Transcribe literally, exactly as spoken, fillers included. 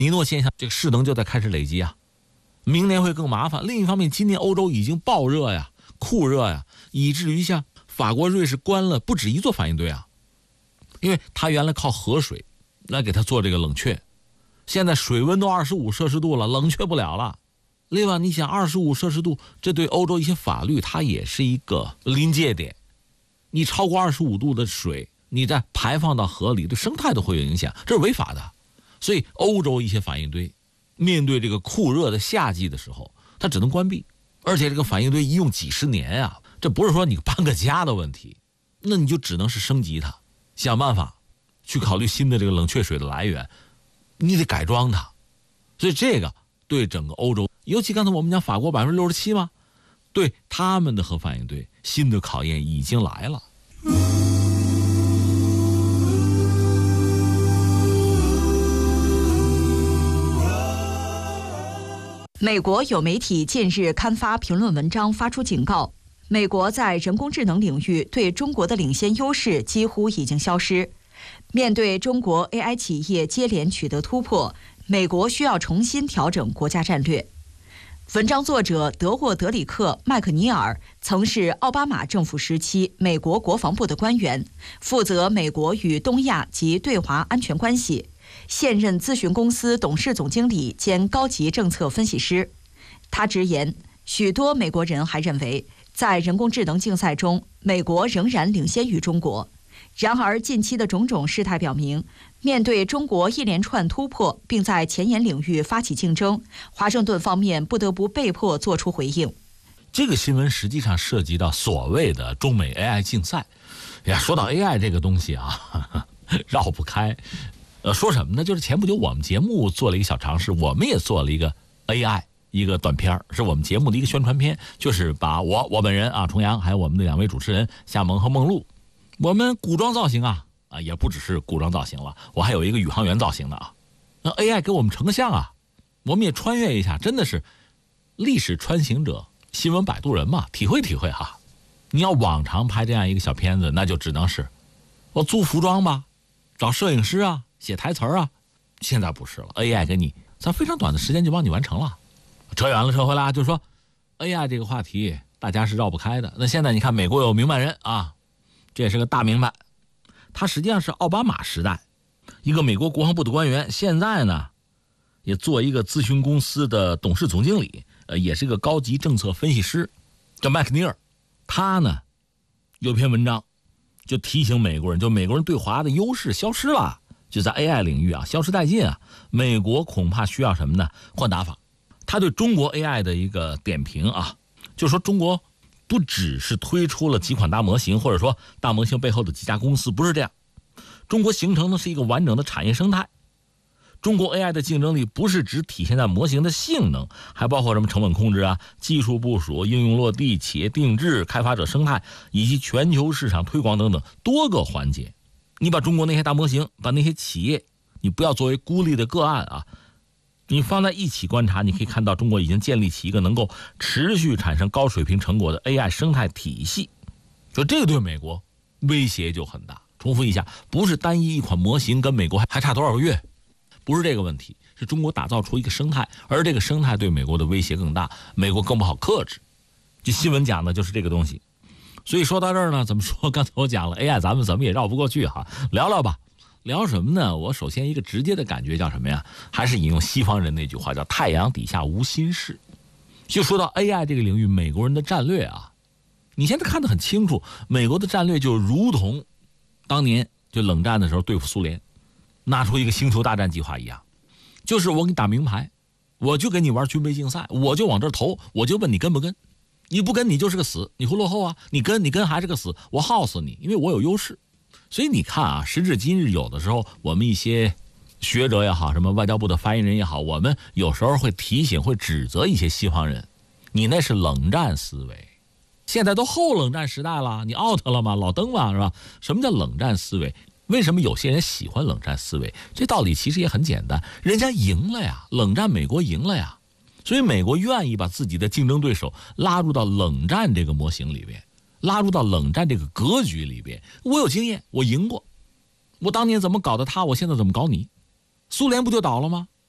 尼诺现象这个势能就在开始累积啊，明年会更麻烦。另一方面，今年欧洲已经爆热呀、酷热呀，以至于像法国、瑞士关了不止一座反应堆啊，因为它原来靠河水来给它做这个冷却，现在水温都二十五摄氏度了，冷却不了了。另外，你想二十五摄氏度，这对欧洲一些法律它也是一个临界点。你超过二十五度的水，你再排放到河里，对生态都会有影响，这是违法的。所以，欧洲一些反应堆面对这个酷热的夏季的时候，它只能关闭。而且这个反应堆一用几十年啊，这不是说你搬个家的问题，那你就只能是升级它，想办法去考虑新的这个冷却水的来源，你得改装它。所以这个对整个欧洲，尤其刚才我们讲法国百分之六十七嘛，对他们的核反应堆新的考验已经来了。 美国有媒体近日刊发评论文章，发出警告：美国在人工智能领域对中国的领先优势几乎已经消失。面对中国 A I 企业接连取得突破，美国需要重新调整国家战略。文章作者德沃德里克·麦克尼尔曾是奥巴马政府时期美国国防部的官员，负责美国与东亚及对华安全关系，现任咨询公司董事总经理兼高级政策分析师。他直言，许多美国人还认为，在人工智能竞赛中，美国仍然领先于中国。然而，近期的种种事态表明，面对中国一连串突破，并在前沿领域发起竞争，华盛顿方面不得不被迫做出回应。 这个新闻实际上涉及到所谓的中美 A I 竞赛。哎呀，说到 A I 这个东西啊，呵呵绕不开。呃，说什么呢？就是前不久我们节目做了一个小尝试，我们也做了一个 A I 一个短片，是我们节目的一个宣传片，就是把我我本人啊，重阳，还有我们的两位主持人夏萌和梦露，我们古装造型啊啊，也不只是古装造型了，我还有一个宇航员造型的啊。那 A I 给我们成个像啊，我们也穿越一下，真的是历史穿行者、新闻摆渡人嘛，体会体会哈。你要往常拍这样一个小片子，那就只能是我租服装吧，找摄影师啊，写台词啊。现在不是了 ，A I 给你在非常短的时间就帮你完成了。扯远了，扯回来，就是说 A I 这个话题大家是绕不开的。那现在你看，美国有明白人啊，这也是个大明白。他实际上是奥巴马时代一个美国国防部的官员，现在呢也做一个咨询公司的董事总经理，呃，也是个高级政策分析师，叫麦克尼尔。他呢有篇文章就提醒美国人，就美国人对华的优势消失了，就在 A I 领域啊消失殆尽啊。美国恐怕需要什么呢？换打法。他对中国 A I 的一个点评啊，就说中国不只是推出了几款大模型，或者说大模型背后的几家公司，不是这样。中国形成的是一个完整的产业生态。中国 A I 的竞争力不是只体现在模型的性能，还包括什么成本控制啊、技术部署、应用落地、企业定制、开发者生态以及全球市场推广等等多个环节。你把中国那些大模型，把那些企业，你不要作为孤立的个案啊，你放在一起观察，你可以看到中国已经建立起一个能够持续产生高水平成果的 A I 生态体系。就这个对美国威胁就很大。重复一下，不是单一一款模型跟美国还差多少个月，不是这个问题，是中国打造出一个生态，而这个生态对美国的威胁更大，美国更不好克制。这新闻讲的就是这个东西。所以说到这儿呢，怎么说？刚才我讲了 A I， 咱们怎么也绕不过去哈。聊聊吧，聊什么呢？我首先一个直接的感觉叫什么呀？还是引用西方人那句话，叫太阳底下无新事。就说到 A I 这个领域，美国人的战略啊，你现在看得很清楚，美国的战略就如同当年就冷战的时候对付苏联，拿出一个星球大战计划一样，就是我给你打明牌，我就跟你玩军备竞赛，我就往这投，我就问你跟不跟，你不跟你就是个死，你会落后啊，你跟你跟还是个死，我耗死你，因为我有优势。所以你看啊，时至今日，有的时候我们一些学者也好，什么外交部的发言人也好，我们有时候会提醒，会指责一些西方人，你那是冷战思维。现在都后冷战时代了，你 out 了吗？老登嘛，是吧？什么叫冷战思维？为什么有些人喜欢冷战思维？这道理其实也很简单，人家赢了呀，冷战美国赢了呀，所以美国愿意把自己的竞争对手拉入到冷战这个模型里边，拉入到冷战这个格局里边。我有经验，我赢过，我当年怎么搞的他，我现在怎么搞你？苏联不就倒了吗？